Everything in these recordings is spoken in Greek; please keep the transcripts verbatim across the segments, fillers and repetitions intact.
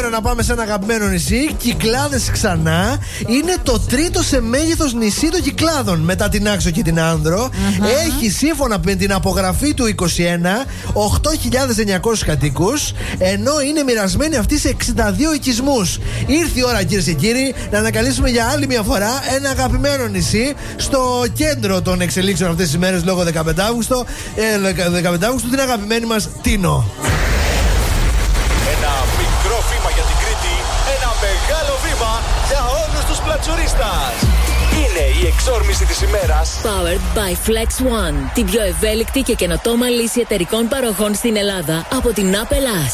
ώρα να πάμε σε ένα αγαπημένο νησί. Κυκλάδες ξανά. Είναι το τρίτο σε μέγεθος νησί των Κυκλάδων μετά την Άξο και την Άνδρο. Uh-huh. Έχει σύμφωνα με την απογραφή του είκοσι ένα οκτώ χιλιάδες εννιακόσιους κατοίκους, ενώ είναι μοιρασμένοι αυτοί σε εξήντα δύο οικισμούς. Ήρθε η ώρα, κυρίες και κύριοι, να ανακαλύψουμε για άλλη μια φορά ένα αγαπημένο νησί στο κέντρο των εξελίξεων αυτές τις μέρες λόγω δεκαπέντε Αυγούστου, ε, δεκαπέντε Αυγούστου, την αγαπημένη μας Τίνο. Ένα μικρό βήμα για την Κρήτη, ένα μεγάλο βήμα για όλους τους πλατσουρίστας. Είναι η εξόρμηση της ημέρας. Powered by Flex One, την πιο ευέλικτη και καινοτόμα λύση εταιρικών παροχών στην Ελλάδα από την Apple As.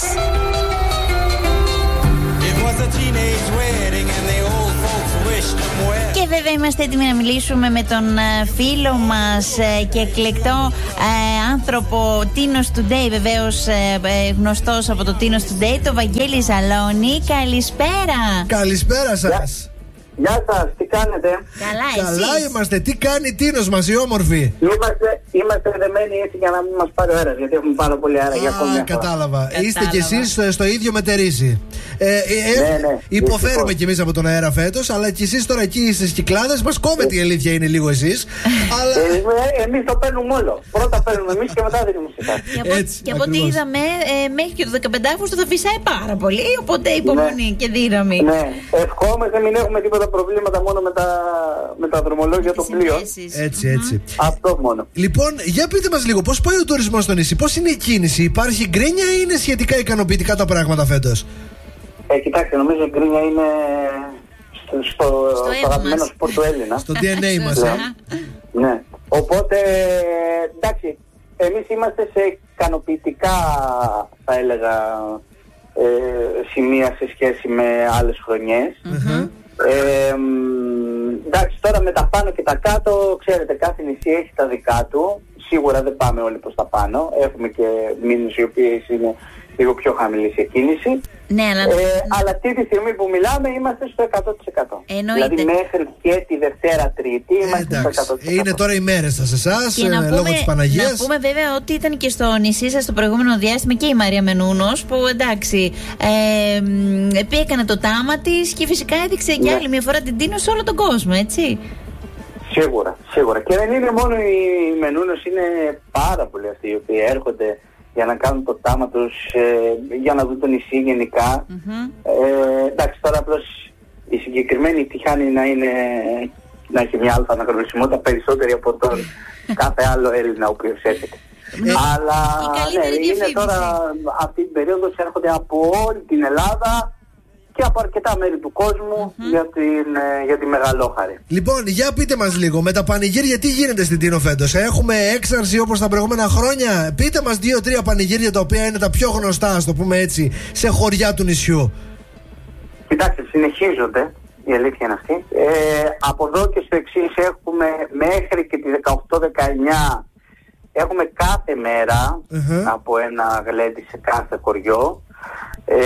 Και βέβαια είμαστε έτοιμοι να μιλήσουμε με τον φίλο μας και εκλεκτό ε, άνθρωπο Tinos Today, βεβαίως ε, γνωστός από το Tinos Today, το Βαγγέλη Ζαλώνη. Καλησπέρα. Καλησπέρα σας. Γεια σας, τι κάνετε? Καλά, Καλά εσείς? είμαστε. Τι κάνει η Τίνος μας, η όμορφη? Είμαστε, είμαστε δεμένοι έτσι για να μην μας πάρει ο αέρας, γιατί έχουμε πάρα πολύ αέρα για ακόμη μια φορά. Κατάλαβα. Κατάλαβα. Είστε κι εσείς στο, στο ίδιο μετερίσι. Ε, ε, ε, Ναι, ναι. υποφέρουμε κι εμείς από τον αέρα φέτος, αλλά κι εσείς τώρα εκεί στις Κυκλάδες μας κόβετε, η αλήθεια είναι λίγο εσείς. αλλά... ε, εμείς το παίρνουμε όλο. Πρώτα παίρνουμε εμείς και μετά δίνουμε σε εσάς. Και από, Έτσι, και από ό,τι ακριβώς. είδαμε, ε, μέχρι και το δεκαπέντε Αυγούστου θα φυσάει πάρα πολύ. Οπότε υπομονή Ναι. και δύναμη. Ναι, ευχόμαστε μην έχουμε τίποτα προβλήματα μόνο με τα, με τα δρομολόγια των πλοίων. Έτσι, έτσι. Αυτό μόνο. Λοιπόν, για πείτε μας λίγο, πώς πάει ο τουρισμός στο νησί, πώς είναι η κίνηση, υπάρχει γκρίνια ή είναι σχετικά ικανοποιητικά τα πράγματα φέτος? Ε, κοιτάξτε, νομίζω η γκρίνια είναι στο, στο, Στο στο αγαπημένο σπορ του Έλληνα. Στο ντι εν έι μας. Ναι. Ναι. Οπότε, εντάξει, εμείς είμαστε σε ικανοποιητικά, θα έλεγα, ε, σημεία σε σχέση με άλλες χρονιές. Mm-hmm. Ε, εντάξει, τώρα με τα πάνω και τα κάτω, ξέρετε, κάθε νησί έχει τα δικά του. Σίγουρα δεν πάμε όλοι προς τα πάνω. Έχουμε και μήνες οι οποίες είναι λίγο πιο χαμηλή σε κίνηση. Ναι, αλλά... Ε, αλλά αυτή τη στιγμή που μιλάμε είμαστε στο εκατό τοις εκατό. Εννοείται. Δηλαδή μέχρι και τη Δευτέρα Τρίτη Ε, είμαστε στο εντάξει, εκατό τοις εκατό. είναι τώρα οι μέρες σας εσάς, Και ε, να λόγω πούμε, της Παναγίας. να πούμε βέβαια ότι ήταν και στο νησί σας το προηγούμενο διάστημα και η Μαρία Μενούνος, που εντάξει ε, ε, έκανε το τάμα της και φυσικά έδειξε για Ναι. άλλη μια φορά την Τίνο σε όλο τον κόσμο, έτσι. Σίγουρα, σίγουρα. Και δεν είναι μόνο οι Μενούνος, είναι πάρα πολλοί αυτοί οι οποίοι έρχονται για να κάνουν το τάμα τους, ε, για να δουν το νησί γενικά. Mm-hmm. Ε, εντάξει, τώρα απλώς η συγκεκριμένη τυχάνει να είναι, να έχει μια αλφα αναγνωρισιμότητα περισσότερη από τον κάθε άλλο Έλληνα ο οποίος έρχεται. Ε, Αλλά η καλύτερη ναι, είναι διαφήμιση. τώρα αυτή την περίοδο έρχονται από όλη την Ελλάδα και από αρκετά μέρη του κόσμου Mm-hmm. για, την, ε, για τη Μεγαλόχαρη. Λοιπόν, για πείτε μας λίγο, με τα πανηγύρια τι γίνεται στην Τίνο φέτος? Έχουμε έξαρση όπως τα προηγούμενα χρόνια? Πείτε μας δύο-τρία πανηγύρια τα οποία είναι τα πιο γνωστά, ας το πούμε έτσι, σε χωριά του νησιού. Κοιτάξτε, συνεχίζονται, η αλήθεια είναι αυτή. Ε, από εδώ και στο εξής έχουμε μέχρι και τη δεκαοκτώ δεκαεννιά έχουμε κάθε μέρα Uh-huh. από ένα γλέντι σε κάθε χωριό. Ε,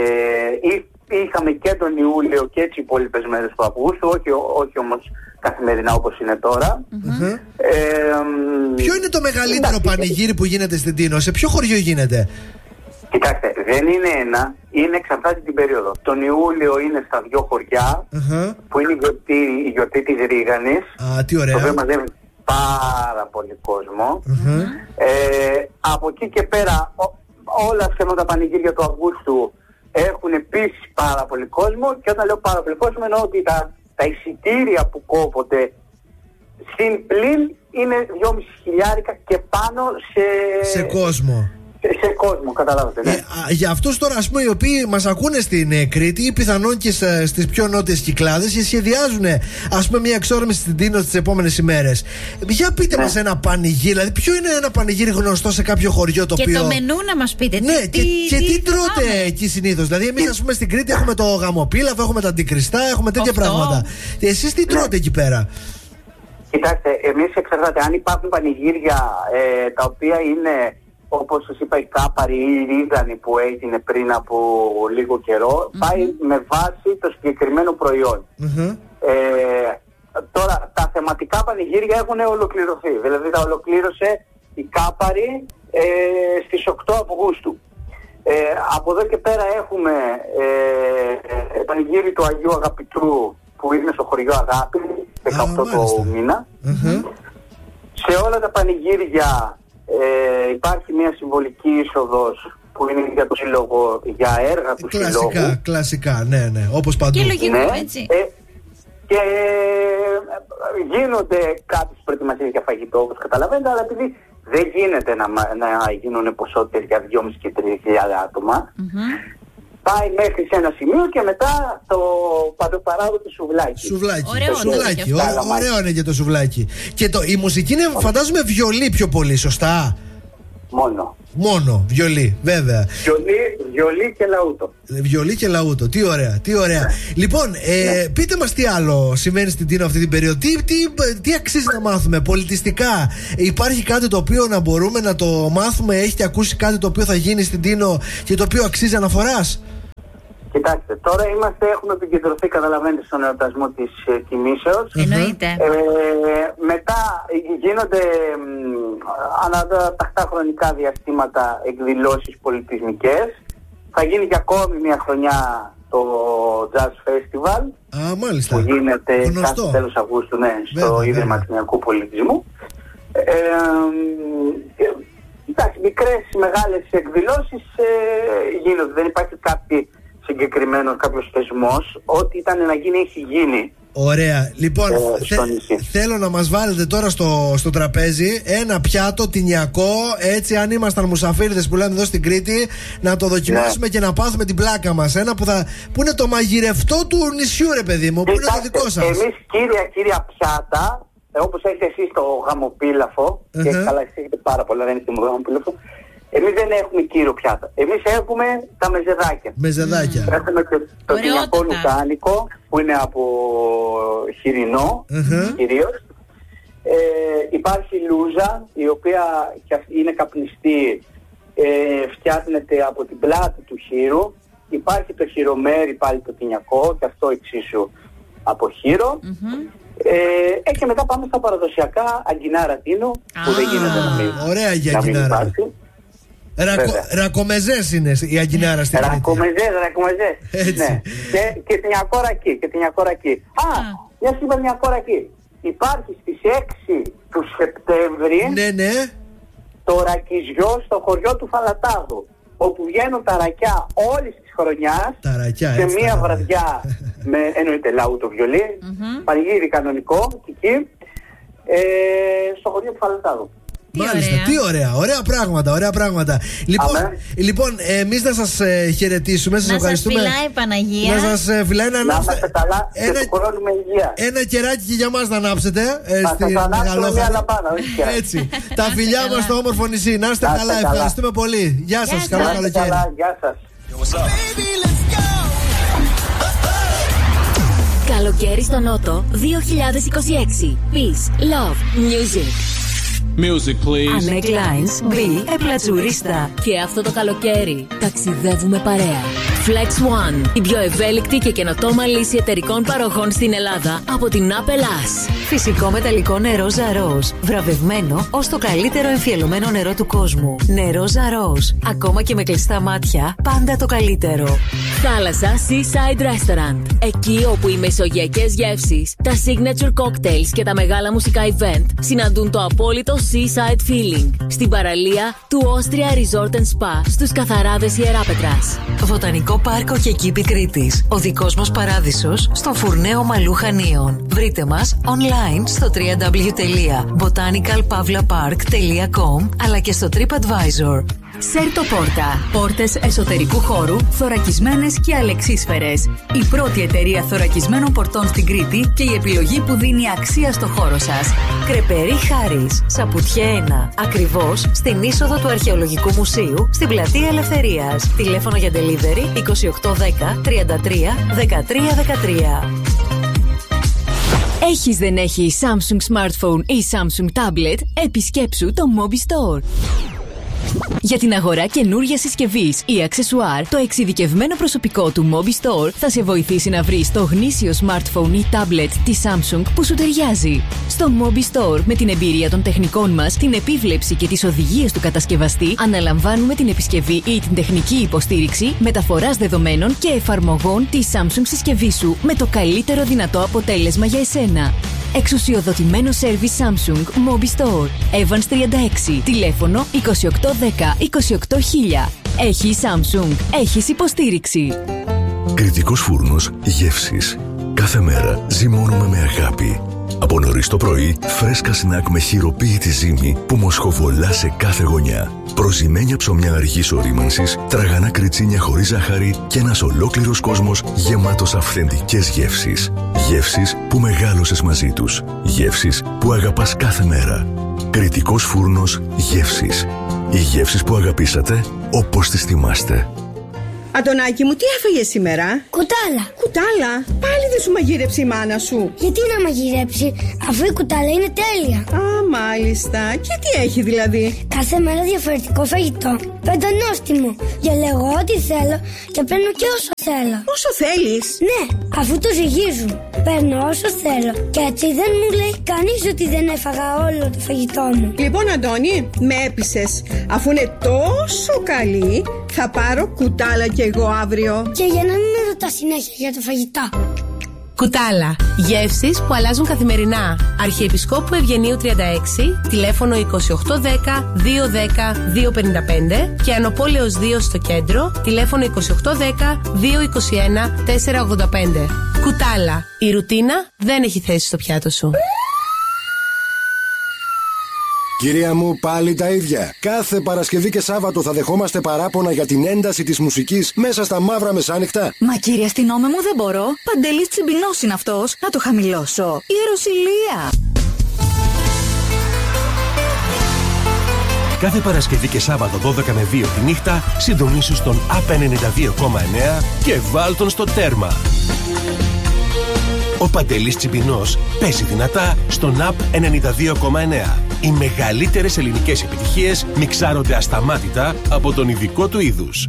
ή- είχαμε και τον Ιούλιο και τις υπόλοιπες μέρες του Αυγούστου, όχι, όχι όμως καθημερινά όπως είναι τώρα. Uh-huh. Ε, Ποιο είναι το μεγαλύτερο εντάξει, πανηγύρι που γίνεται στην Τίνο, σε ποιο χωριό γίνεται? Κοιτάξτε, δεν είναι ένα, είναι εξαρτάται την περίοδο. Τον Ιούλιο είναι στα δυο χωριά, Uh-huh. που είναι η γιορτή, η γιορτή της Ρίγανης, Α, τι το οποίο ωραία. μαζεύει πάρα πολύ κόσμο. Uh-huh. Ε, από εκεί και πέρα ό, όλα σχεδόν τα πανηγύρια του Αυγούστου έχουν επίσης πάρα πολύ κόσμο, και όταν λέω πάρα πολύ κόσμο εννοώ ότι τα, τα εισιτήρια που κόπονται στην πλην είναι δυόμισι χιλιάρικα και πάνω σε, Σε κόσμο. σε, σε κόσμο, καταλάβατε, ναι. Ε, α, για αυτούς τώρα, ας πούμε, οι οποίοι μας ακούνε στην ε, Κρήτη ή πιθανόν και στα- στις πιο νότιες Κυκλάδες και σχεδιάζουν, ας πούμε, μια εξόρμηση στην Τίνο τις επόμενες ημέρες. Για πείτε Ναι. μας ένα πανηγύρι, δηλαδή ποιο είναι ένα πανηγύρι γνωστό σε κάποιο χωριό το Και οποίο... το μενού να μας πείτε. Ναι, τι, και, και τι θα τρώτε φάμε. εκεί συνήθως? Δηλαδή, εμείς, ας πούμε, στην Κρήτη έχουμε το γαμοπίλαβο, έχουμε τα αντικριστά, έχουμε τέτοια Αυτό. πράγματα. Εσείς τι τρώτε εκεί πέρα? Κοιτάξτε, εμείς εξαρτάται αν υπάρχουν πανηγύρια ε, τα οποία είναι, όπως σας είπα, η Κάπαρη ή η Ρίγανη που έγινε πριν από λίγο καιρό, Mm-hmm. πάει με βάση το συγκεκριμένο προϊόν. Mm-hmm. Ε, τώρα, τα θεματικά πανηγύρια έχουν ολοκληρωθεί. Δηλαδή, τα ολοκλήρωσε η Κάπαρη ε, στις οκτώ Αυγούστου. Ε, από εδώ και πέρα έχουμε ε, πανηγύρι του Αγίου Αγαπητού που είναι στο χωριό Αγάπη, δεκαοκτώ του μήνα. Uh-huh. Σε όλα τα πανηγύρια ε, υπάρχει μια συμβολική είσοδος που είναι για το σύλλογο, για έργα του κλασικά, συλλόγου. Κλασικά, κλασικά, ναι, ναι, όπως παντού. Και λογικό, ναι, έτσι. Ε, και γίνονται κάποιες προετοιμασίες για φαγητό, όπως καταλαβαίνετε, αλλά επειδή δεν γίνεται να, να γίνουν ποσότητες για δυόμισι και τρεις χιλιάδες άτομα, mm-hmm. πάει μέχρι σε ένα σημείο και μετά το παντοπαράδοτο σουβλάκι. Σουβλάκι, ωραίο, σουβλάκι. ωραίο, ωραίο, ωραίο είναι και το σουβλάκι. Και το, η μουσική είναι, φαντάζομαι, βιολί πιο πολύ, σωστά? Μόνο. Μόνο, βιολί, βέβαια. Βιολί, βιολί και λαούτο. Βιολί και λαούτο, τι ωραία, τι ωραία. Λοιπόν, ε, ναι. πείτε μας τι άλλο συμβαίνει στην Τίνο αυτή την περίοδο. Τι, τι, τι αξίζει να μάθουμε πολιτιστικά? Υπάρχει κάτι το οποίο να μπορούμε να το μάθουμε? Έχετε ακούσει κάτι το οποίο θα γίνει στην Τίνο και το οποίο αξίζει αναφοράς? Κοιτάξτε, τώρα είμαστε, έχουμε επικεντρωθεί, καταλαβαίνετε, στον εορτασμό της ε, τιμήσεως. Εννοείται. Ε, μετά γίνονται ανατακτά χρονικά διαστήματα εκδηλώσεις πολιτισμικές. Θα γίνει και ακόμη μια χρονιά το Jazz Festival. Α, μάλιστα. Που γίνεται γνωστό. κάθε τέλος Αυγούστου, ναι, στο βέβαια, Ίδρυμα Κτηνιακού Πολιτισμού. Ε, ε, εντάξει, μικρές, μεγάλες εκδηλώσεις ε, γίνονται. Δεν υπάρχει κάτι συγκεκριμένο, κάποιος θεσμός. Ό,τι ήταν να γίνει έχει γίνει. Ωραία. Λοιπόν, ε, θε, θέλω να μας βάλετε τώρα στο, στο τραπέζι ένα πιάτο τινιακό, έτσι, αν ήμασταν μουσαφίριδες που λέμε εδώ στην Κρήτη, να το δοκιμάσουμε, ναι, και να πάθουμε την πλάκα μας. Ένα που, θα, που είναι το μαγειρευτό του νησιού, ρε παιδί μου, που είναι το δικό σας. Εμείς κύρια κύρια πιάτα, όπως έχετε εσείς το γαμοπίλαφο, uh-huh. και καλά εσείς έχετε πάρα πολλά, δεν είναι το γαμοπίλαφο. Εμείς δεν έχουμε κύριο πιάτα. Εμείς έχουμε τα μεζεδάκια. Μεζεδάκια. Έχουμε και το τινιακό λουκάνικο που είναι από χοιρινό, uh-huh. κυρίως. Ε, υπάρχει λούζα, η οποία είναι καπνιστή, ε, φτιάχνεται από την πλάτη του χείρου. Υπάρχει το χειρομέρι, πάλι το τινιακό, και αυτό εξίσου από χείρο. Uh-huh. Ε, και μετά πάμε στα παραδοσιακά αγκινάρα τίνο, που ah. δεν γίνεται να μην, ωραία για αγκινάρα. Ρακο, ρακομεζές είναι η αγκινάρα στην Κρήτη. Ρακομεζές, ρακομεζές. Ναι. Και, και την ακόρακη, και την ακόρακη. Α, μια είπα μια ακόρακη. Υπάρχει στις έξι του Σεπτέμβρη, ναι, ναι, το ρακιζιό στο χωριό του Φαλατάδου, όπου βγαίνουν τα ρακιά όλης της χρονιάς, ρακιά, σε έτσι, μία βραδιά με, εννοείται, λαούτο βιολί, mm-hmm. πανηγύρι κανονικό, και εκεί, ε, στο χωριό του Φαλατάδου. Τι μάλιστα, ωραία. τι ωραία, ωραία πράγματα, ωραία πράγματα. Λοιπόν, λοιπόν εμείς να σας ε, χαιρετήσουμε, σας να ευχαριστούμε. Να σας φυλάει η Παναγία. Να σας ε, φυλάει να ανάψετε. Να είστε καλά και ένα, του χρόνου με υγεία. Ένα κεράκι και για μας να ανάψετε. Ε, θα σας ανάψουμε μια λαμπάδα, όχι. Έτσι, τα φιλιά μας στο όμορφο νησί. Να είστε καλά, καλά, ευχαριστούμε πολύ. Γεια σας, καλό καλοκαίρι. Γεια σας. Καλοκαίρι στο Νότο δύο χιλιάδες είκοσι έξι. Peace, love, music. Music, please. Ανέ Κλάινς, μπει επλατσουρίστα. Και αυτό το καλοκαίρι ταξιδεύουμε παρέα. Flex One, η πιο ευέλικτη και καινοτόμα λύση εταιρικών παροχών στην Ελλάδα από την Apple Us. Φυσικό μεταλλικό νερό Ζαρός. Βραβευμένο ως το καλύτερο εμφιαλωμένο νερό του κόσμου. Νερό Ζαρός. Ακόμα και με κλειστά μάτια, πάντα το καλύτερο. Θάλασσα Seaside Restaurant. Εκεί όπου οι μεσογειακές γεύσεις, τα signature cocktails και τα μεγάλα μουσικά event συναντούν το απόλυτο Seaside feeling. Στην παραλία του Austria Resort and Spa στους Καθαράδες Ιεράπετρας. Βοτανικό πάρκο και κήπη Κρήτης. Ο δικός μας παράδεισος στο Φουρνέο Μαλού Χανίων. Βρείτε μας online στο double-u double-u double-u τελεία botanical pavla park τελεία com αλλά και στο TripAdvisor. Σέρτο Πόρτα. Πόρτες εσωτερικού χώρου, θωρακισμένες και αλεξίσφαιρες. Η πρώτη εταιρεία θωρακισμένων πορτών στην Κρήτη και η επιλογή που δίνει αξία στο χώρο σας. Κρεπερί Χάρης, Σαπουτιέ ένα. Ακριβώς στην είσοδο του Αρχαιολογικού Μουσείου, στην Πλατεία Ελευθερίας. Τηλέφωνο για delivery είκοσι οκτώ δέκα τριάντα τρία δεκατρία δεκατρία. Έχεις δεν έχεις Samsung Smartphone ή Samsung Tablet, επισκέψου το Mobi Store. Για την αγορά καινούργιας συσκευής ή αξεσουάρ, το εξειδικευμένο προσωπικό του Mobi Store θα σε βοηθήσει να βρεις το γνήσιο smartphone ή tablet της Samsung που σου ταιριάζει. Στο Mobi Store, με την εμπειρία των τεχνικών μας, την επίβλεψη και τις οδηγίες του κατασκευαστή, αναλαμβάνουμε την επισκευή ή την τεχνική υποστήριξη, μεταφοράς δεδομένων και εφαρμογών της Samsung συσκευής σου με το καλύτερο δυνατό αποτέλεσμα για εσένα. Εξουσιοδοτημένο σέρβις Samsung Mobi Store. Evans τριάντα έξι. Τηλέφωνο είκοσι οκτώ δέκα είκοσι οκτώ χίλια. Έχει Samsung. Έχεις υποστήριξη. Κρητικός φούρνος γεύσης. Κάθε μέρα ζυμώνουμε με αγάπη. Από νωρίς το πρωί, φρέσκα σνακ με χειροποίητη ζύμη που μοσχοβολά σε κάθε γωνιά. Προζυμένια ψωμιά αργής ορίμανσης, τραγανά κριτσίνια χωρίς ζάχαρη και ένας ολόκληρος κόσμος γεμάτος αυθεντικές γεύσεις. Γεύσεις που μεγάλωσες μαζί τους. Γεύσεις που αγαπάς κάθε μέρα. Κρητικός φούρνος γεύσης. Οι γεύσεις που αγαπήσατε όπως τις θυμάστε. Αντωνάκη μου, τι έφαγες σήμερα? Κουτάλα. Κουτάλα? Πάλι δεν σου μαγείρεψε η μάνα σου? Γιατί να μαγειρέψει, αφού η κουτάλα είναι τέλεια. Α, μάλιστα. Και τι έχει δηλαδή? Κάθε μέρα διαφορετικό φαγητό. Πεντανόστιμο. Διαλέγω ό,τι θέλω και παίρνω και όσο θέλω. Όσο θέλεις? Ναι, αφού το ζυγίζουν. Παίρνω όσο θέλω. Και έτσι δεν μου λέει κανείς ότι δεν έφαγα όλο το φαγητό μου. Λοιπόν, Αντώνη, με έπεισες. Αφού είναι τόσο καλή, θα πάρω κουτάλα κι εγώ αύριο. Και για να μην με ρωτά συνέχεια για το φαγητό. Κουτάλα. Γεύσεις που αλλάζουν καθημερινά. Αρχιεπισκόπου Ευγενίου τριάντα έξι, τηλέφωνο είκοσι οκτώ δέκα δύο δέκα δύο πενήντα πέντε και Ανοπόλεως δύο στο κέντρο, τηλέφωνο είκοσι οκτώ δέκα δύο είκοσι ένα τέσσερα ογδόντα πέντε. Κουτάλα. Η ρουτίνα δεν έχει θέση στο πιάτο σου. Κυρία μου, πάλι τα ίδια. Κάθε Παρασκευή και Σάββατο θα δεχόμαστε παράπονα για την ένταση της μουσικής μέσα στα μαύρα μεσάνυχτα. Μα κύριε αστυνόμε μου, δεν μπορώ. Παντελής Τσιμπινός είναι αυτός. Να το χαμηλώσω. Ιεροσυλία. Κάθε Παρασκευή και Σάββατο δώδεκα με δύο τη νύχτα συντονίσου στον App ενενήντα δύο κόμμα εννέα και βάλ τον στο τέρμα. Ο Παντελής Τσιμπινός παίζει δυνατά στον App ενενήντα δύο κόμμα εννέα. Οι μεγαλύτερες ελληνικές επιτυχίες μιξάρονται ασταμάτητα από τον ειδικό του είδους.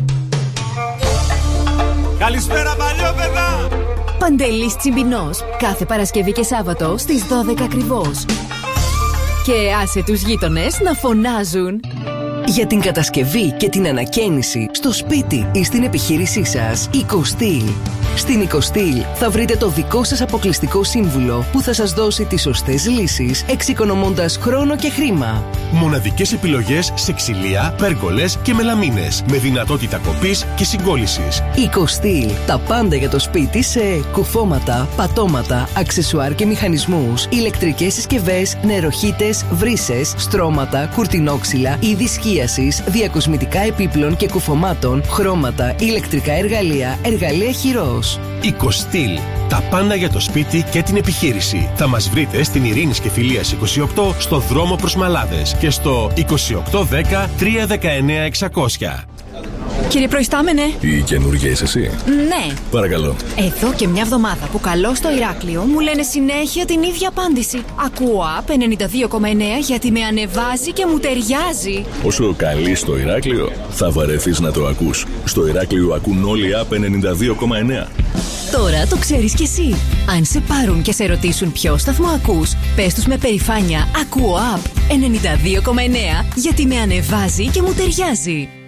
Καλησπέρα παλιόπαιδα! Παντελής Τσιμπινός. Κάθε Παρασκευή και Σάββατο στις δώδεκα ακριβώς. Και άσε τους γείτονες να φωνάζουν. Για την κατασκευή και την ανακαίνιση στο σπίτι ή στην επιχείρησή σας, Οικοστήλ. Στην Οικοστήλ θα βρείτε το δικό σας αποκλειστικό σύμβουλο που θα σας δώσει τις σωστές λύσεις, εξοικονομώντας χρόνο και χρήμα. Μοναδικές επιλογές σε ξυλία, πέργολες και μελαμίνες με δυνατότητα κοπής και συγκόλλησης. Οικοστήλ. Τα πάντα για το σπίτι σε κουφώματα, πατώματα, αξεσουάρ και μηχανισμούς, ηλεκτρικές συσκευές, νεροχύτες, βρύσες, στρώματα, κουρτινόξυλα, είδη σκίασης, διακοσμητικά επίπλων και κουφωμάτων, χρώματα, ηλεκτρικά εργαλεία, εργαλεία χειρός. Οικοστήλ. Τα πάντα για το σπίτι και την επιχείρηση. Θα μας βρείτε στην Ειρήνης και Φιλίας είκοσι οκτώ στο δρόμο προς Μαλάδες και στο είκοσι οκτώ δέκα τρία δεκαεννέα εξακόσια. Κύριε Προϊστάμενε. Η καινούργια είσαι εσύ? Ναι. Παρακαλώ. Εδώ και μια εβδομάδα που καλώ στο Ηράκλειο μου λένε συνέχεια την ίδια απάντηση. Ακούω App ενενήντα δύο κόμμα εννέα γιατί με ανεβάζει και μου ταιριάζει. Όσο καλεί στο Ηράκλειο, θα βαρεθείς να το ακούς. Στο Ηράκλειο ακούν όλοι App ενενήντα δύο κόμμα εννέα. Τώρα το ξέρεις κι εσύ. Αν σε πάρουν και σε ρωτήσουν ποιο σταθμό ακούς, πες τους με περηφάνεια. Ακούω App ενενήντα δύο κόμμα εννέα γιατί με ανεβάζει και μου ταιριάζει.